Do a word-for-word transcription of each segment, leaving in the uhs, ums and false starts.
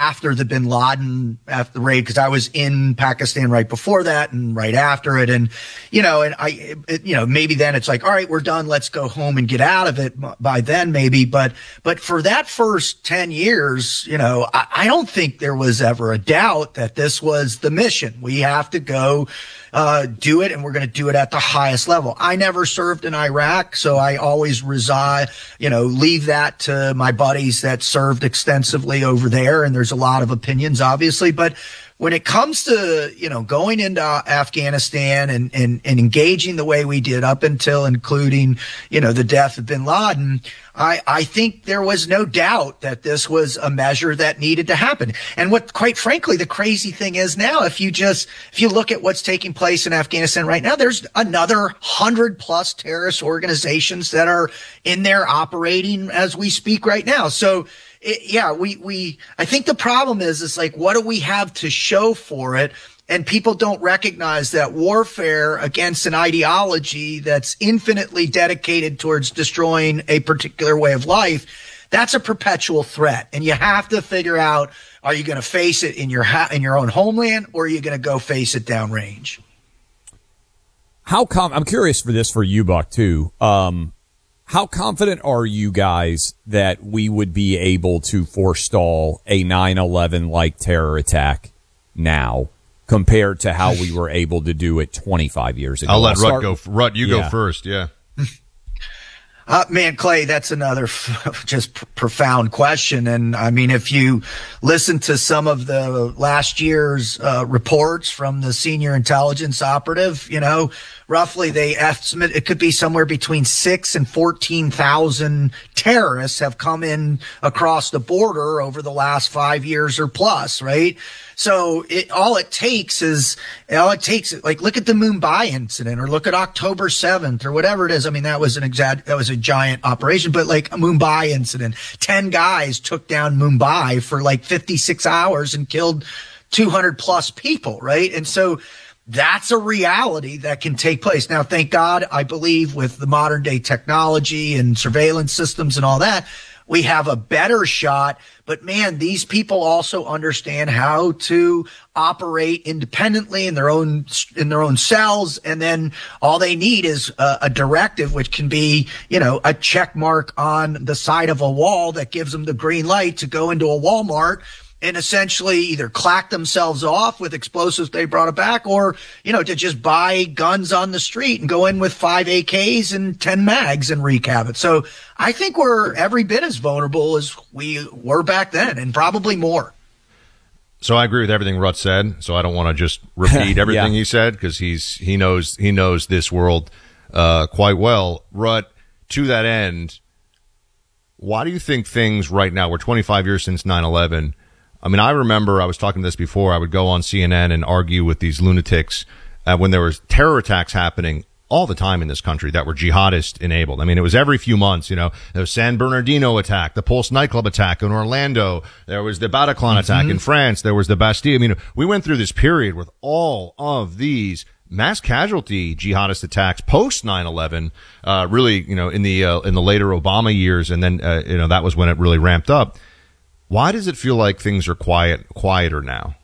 after the bin Laden, after the raid, because I was in Pakistan right before that and right after it. And, you know, and I, it, you know, maybe then it's like, all right, we're done. Let's go home and get out of it by then maybe. But, but for that first ten years, you know, I, I don't think there was ever a doubt that this was the mission. We have to go Uh, do it, and we're going to do it at the highest level. I never served in Iraq, so I always reside, you know, leave that to my buddies that served extensively over there, and there's a lot of opinions, obviously. But when it comes to, you know, going into Afghanistan and, and, and engaging the way we did up until including, you know, the death of bin Laden, I, I think there was no doubt that this was a measure that needed to happen. And what, quite frankly, the crazy thing is now, if you just, if you look at what's taking place in Afghanistan right now, there's another hundred plus terrorist organizations that are in there operating as we speak right now. So, It, yeah, we, we, I think the problem is, is like, what do we have to show for it? And people don't recognize that warfare against an ideology that's infinitely dedicated towards destroying a particular way of life, that's a perpetual threat. And you have to figure out, are you going to face it in your ha- in your own homeland, or are you going to go face it downrange? How com- I'm curious for this for you, Buck, too. Um, How confident are you guys that we would be able to forestall a nine eleven-like terror attack now compared to how we were able to do it twenty-five years ago? I'll let I'll Rut go. Rut, you yeah. go first. Yeah. Uh, man, Clay, that's another f- just p- profound question. And I mean, if you listen to some of the last year's uh, reports from the senior intelligence operative, you know, roughly they estimate it could be somewhere between six and fourteen thousand terrorists have come in across the border over the last five years or plus, right? So it, all it takes is, all it takes, like, look at the Mumbai incident, or look at October seventh, or whatever it is. I mean, that was an exact, that was a giant operation, but like a Mumbai incident, ten guys took down Mumbai for like fifty-six hours and killed two hundred plus people, right? And so that's a reality that can take place. Now, thank God, I believe with the modern day technology and surveillance systems and all that, we have a better shot. But man, these people also understand how to operate independently in their own, in their own cells. And then all they need is a, a directive, which can be, you know, a check mark on the side of a wall that gives them the green light to go into a Walmart and essentially either clack themselves off with explosives they brought it back, or, you know, to just buy guns on the street and go in with five A Ks and ten mags and wreak havoc. So I think we're every bit as vulnerable as we were back then, and probably more. So I agree with everything Rut said. So I don't want to just repeat everything yeah. he said, because he's he knows he knows this world uh, quite well. Rut, to that end, why do you think things right now? We're twenty-five years since nine eleven. I mean, I remember, I was talking this before, I would go on C N N and argue with these lunatics uh, when there was terror attacks happening all the time in this country that were jihadist enabled. I mean, it was every few months, you know, there was San Bernardino attack, the Pulse nightclub attack in Orlando, there was the Bataclan mm-hmm. attack in France, there was the Bastille. I mean, we went through this period with all of these mass casualty jihadist attacks post nine eleven, uh, really, you know, in the, uh, in the later Obama years. And then, uh, you know, that was when it really ramped up. Why does it feel like things are quiet, quieter now?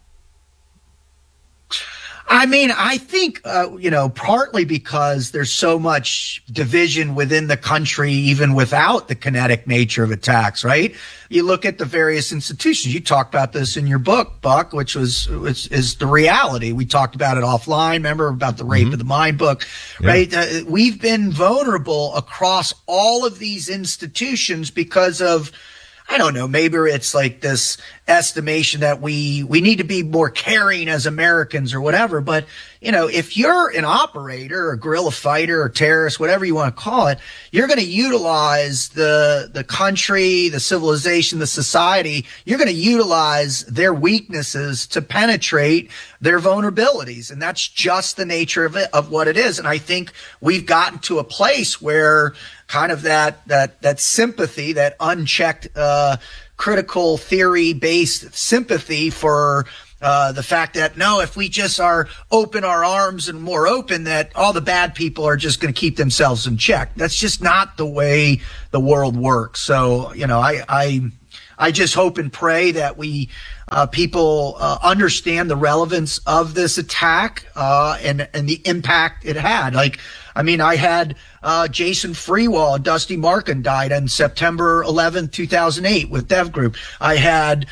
I mean, I think, uh, you know, partly because there's so much division within the country, even without the kinetic nature of attacks, right? You look at the various institutions. You talked about this in your book, Buck, which was, which is the reality. We talked about it offline. Remember about the Rape mm-hmm. of the Mind book, right? Yeah. Uh, we've been vulnerable across all of these institutions because of, I don't know, maybe it's like this estimation that we, we need to be more caring as Americans or whatever. But, you know, if you're an operator, a guerrilla fighter or terrorist, whatever you want to call it, you're going to utilize the, the country, the civilization, the society. You're going to utilize their weaknesses to penetrate their vulnerabilities. And that's just the nature of it, of what it is. And I think we've gotten to a place where kind of that, that, that sympathy, that unchecked, uh, critical theory based sympathy for, uh, the fact that no, if we just are open our arms and more open, that all the bad people are just going to keep themselves in check. That's just not the way the world works. So, you know, I, I, I just hope and pray that we uh, people uh, understand the relevance of this attack uh, and and the impact it had. Like, I mean, I had uh, Jason Freewall and Dusty Markin died on September eleventh, two thousand eight with Dev Group. I had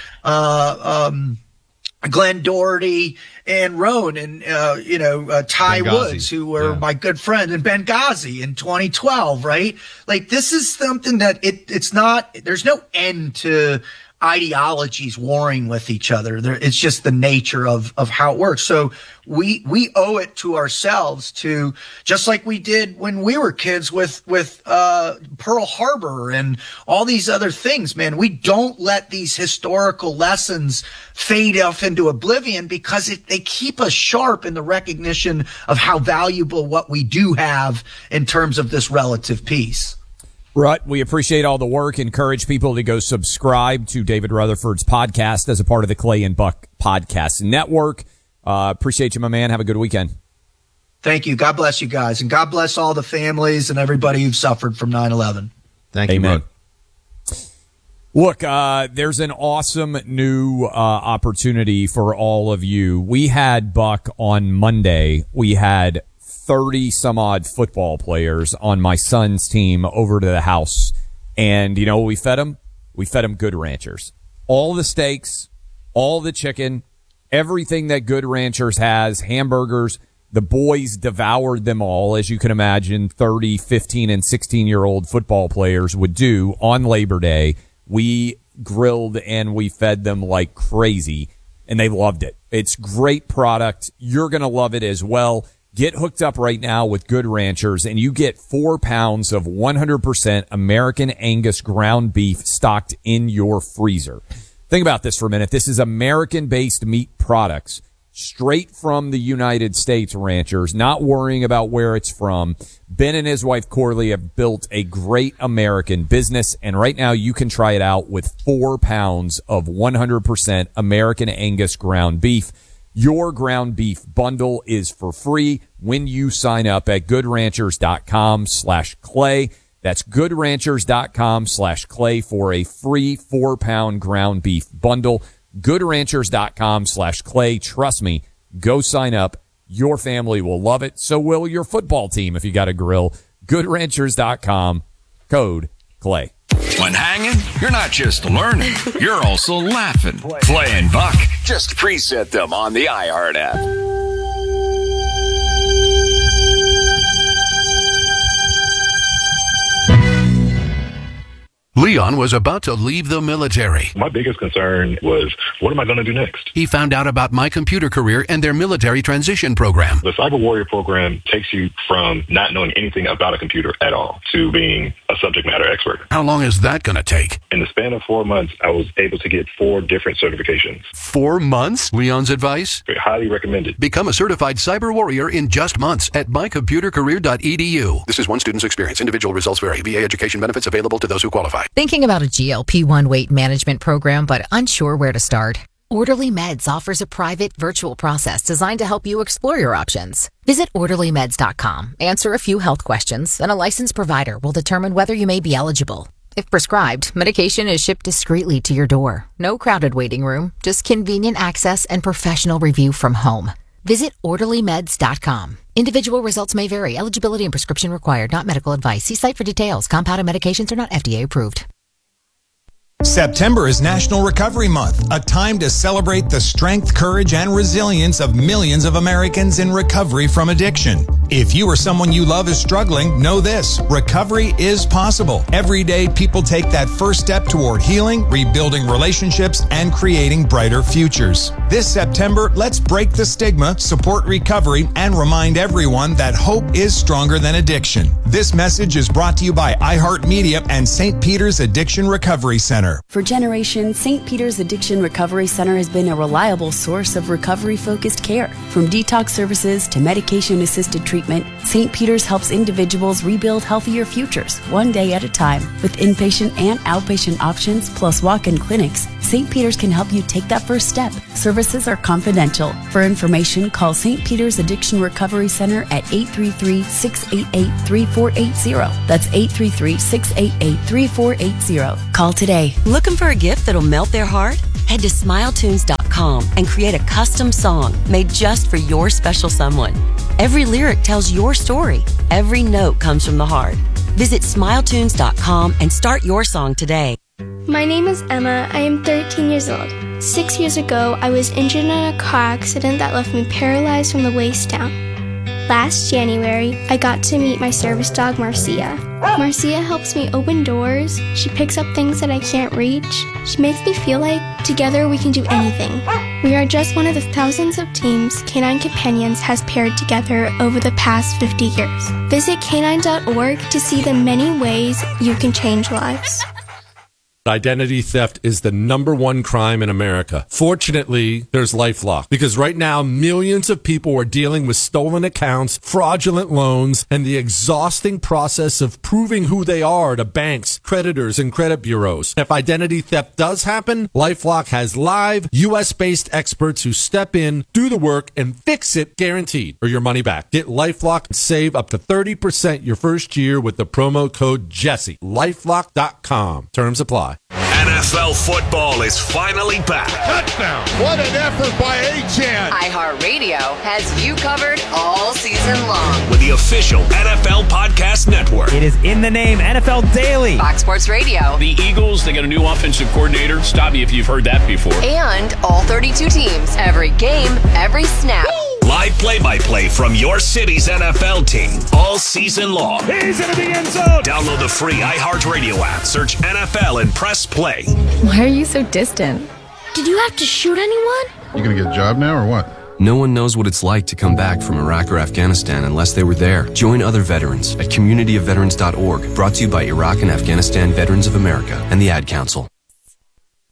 uh, um, Glenn Doherty and Roan and, uh, you know, uh, Ty Benghazi. Woods, who were Yeah. my good friend, and Benghazi in twenty twelve, right? Like, this is something that it, it's not, there's no end to ideologies warring with each other. There, it's just the nature of, of how it works. So we, we owe it to ourselves to, just like we did when we were kids with, with, uh, Pearl Harbor and all these other things, man. We don't let these historical lessons fade off into oblivion because it, they keep us sharp in the recognition of how valuable what we do have in terms of this relative peace. Rut, we appreciate all the work. Encourage people to go subscribe to David Rutherford's podcast as a part of the Clay and Buck Podcast Network. Uh, appreciate you, my man. Have a good weekend. Thank you. God bless you guys. And God bless all the families and everybody who've suffered from nine eleven. Thank Amen. you, Rut. Look, uh, there's an awesome new uh, opportunity for all of you. We had, Buck, on Monday, we had thirty some odd football players on my son's team over to the house. And you know what we fed them? We fed them Good Ranchers. All the steaks, all the chicken, everything that Good Ranchers has, hamburgers. The boys devoured them all, as you can imagine, thirty, fifteen, and sixteen-year-old football players would do on Labor Day. We grilled and we fed them like crazy, and they loved it. It's great product. You're going to love it as well. Get hooked up right now with Good Ranchers, and you get four pounds of one hundred percent American Angus ground beef stocked in your freezer. Think about this for a minute. This is American-based meat products straight from the United States ranchers, not worrying about where it's from. Ben and his wife Corley have built a great American business, and right now you can try it out with four pounds of one hundred percent American Angus ground beef. Your ground beef bundle is for free when you sign up at goodranchers.com slash clay. That's goodranchers.com slash clay for a free four pound ground beef bundle. Goodranchers.com slash clay. Trust me, go sign up. Your family will love it. So will your football team if you got a grill. Goodranchers dot com, code clay. When hanging, you're not just learning, you're also laughing. Clay and Buck, just preset them on the iHeart app. Leon was about to leave the military. My biggest concern was, what am I going to do next? He found out about My Computer Career and their military transition program. The Cyber Warrior program takes you from not knowing anything about a computer at all to being a subject matter expert. How long is that going to take? In the span of four months, I was able to get four different certifications. Four months? Leon's advice? Highly recommended. Become a certified cyber warrior in just months at my computer career dot e d u. This is one student's experience. Individual results vary. V A education benefits available to those who qualify. Thinking about a G L P one weight management program but unsure where to start? Orderly Meds offers a private virtual process designed to help you explore your options. Visit orderly meds dot com, answer a few health questions, and a licensed provider will determine whether you may be eligible. If prescribed, medication is shipped discreetly to your door. No crowded waiting room, just convenient access and professional review from home. Visit orderly meds dot com. Individual results may vary. Eligibility and prescription required. Not medical advice. See site for details. Compounded medications are not F D A approved. September is National Recovery Month, a time to celebrate the strength, courage, and resilience of millions of Americans in recovery from addiction. If you or someone you love is struggling, know this: recovery is possible. Every day, people take that first step toward healing, rebuilding relationships, and creating brighter futures. This September, let's break the stigma, support recovery, and remind everyone that hope is stronger than addiction. This message is brought to you by iHeartMedia and Saint Peter's Addiction Recovery Center. For generations, Saint Peter's Addiction Recovery Center has been a reliable source of recovery-focused care. From detox services to medication-assisted treatment, Saint Peter's helps individuals rebuild healthier futures, one day at a time. With inpatient and outpatient options, plus walk-in clinics, Saint Peter's can help you take that first step. Services are confidential. For information, call Saint Peter's Addiction Recovery Center at eight three three, six eight eight, three four eight zero. That's eight three three, six eight eight, three four eight zero. Call today. Looking for a gift that'll melt their heart? Head to smile tunes dot com and create a custom song made just for your special someone. Every lyric tells your story. Every note comes from the heart. Visit smile tunes dot com and start your song today. My name is Emma. I am thirteen years old. Six years ago, I was injured in a car accident that left me paralyzed from the waist down. Last January, I got to meet my service dog, Marcia. Marcia helps me open doors. She picks up things that I can't reach. She makes me feel like together we can do anything. We are just one of the thousands of teams Canine Companions has paired together over the past fifty years. Visit canine dot org to see the many ways you can change lives. Identity theft is the number one crime in America. Fortunately, there's LifeLock, because right now millions of people are dealing with stolen accounts, fraudulent loans, and the exhausting process of proving who they are to banks, creditors, and credit bureaus. If identity theft does happen, LifeLock has live U S-based experts who step in, do the work, and fix it guaranteed, or your money back. Get LifeLock and save up to thirty percent your first year with the promo code Jesse. LifeLock dot com. Terms apply. N F L football is finally back. Touchdown. What an effort by Achane. iHeartRadio has you covered all season long. With the official N F L Podcast Network. It is in the name, N F L Daily. Fox Sports Radio. The Eagles, they got a new offensive coordinator. Stop me if you've heard that before. And all thirty-two teams. Every game, every snap. Woo! Live play-by-play from your city's N F L team all season long. He's into the end zone. Download the free iHeartRadio app. Search N F L and press play. Why are you so distant? Did you have to shoot anyone? You gonna get a job now or what? No one knows what it's like to come back from Iraq or Afghanistan unless they were there. Join other veterans at community of veterans dot org. Brought to you by Iraq and Afghanistan Veterans of America and the Ad Council.